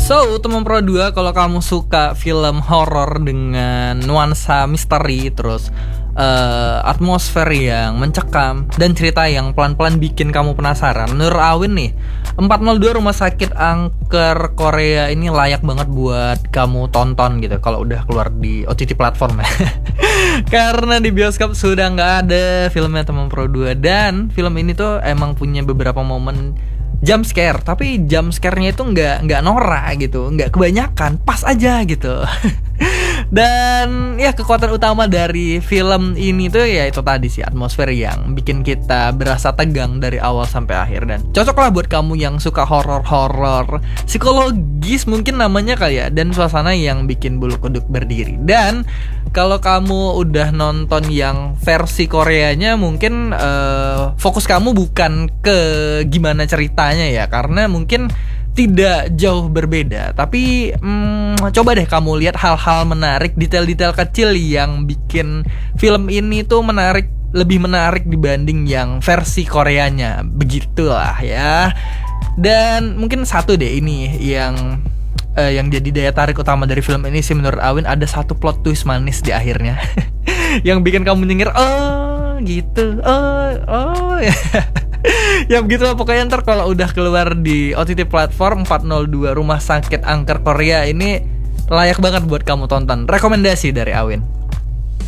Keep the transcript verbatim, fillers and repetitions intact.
So, teman Pro dua, kalau kamu suka film horor dengan nuansa misteri, terus uh, atmosfer yang mencekam, dan cerita yang pelan-pelan bikin kamu penasaran, menurut Awin nih, empat nol dua Rumah Sakit Angker Korea ini layak banget buat kamu tonton gitu kalau udah keluar di O T T platform ya. Karena di bioskop sudah nggak ada filmnya teman Pro dua. Dan film ini tuh emang punya beberapa momen jump scare, tapi jump scare-nya itu nggak nggak norak gitu, nggak kebanyakan, pas aja gitu. Dan ya kekuatan utama dari film ini tuh ya itu tadi sih, atmosfer yang bikin kita berasa tegang dari awal sampai akhir. Dan cocok lah buat kamu yang suka horor-horor psikologis mungkin namanya kali ya, dan suasana yang bikin bulu kuduk berdiri. Dan kalau kamu udah nonton yang versi Koreanya, mungkin uh, fokus kamu bukan ke gimana ceritanya ya, karena mungkin tidak jauh berbeda. Tapi hmm, coba deh kamu lihat hal-hal menarik, detail-detail kecil yang bikin film ini tuh menarik, lebih menarik dibanding yang versi Koreanya. Begitulah ya. Dan mungkin satu deh ini yang uh, yang jadi daya tarik utama dari film ini sih menurut Awin, ada satu plot twist manis di akhirnya. Yang bikin kamu nyengir, oh gitu, oh oh ya. Ya begitu lah pokoknya. Ntar kalau udah keluar di O T T platform, empat nol dua Rumah Sakit Angker Korea ini layak banget buat kamu tonton. Rekomendasi dari Awin.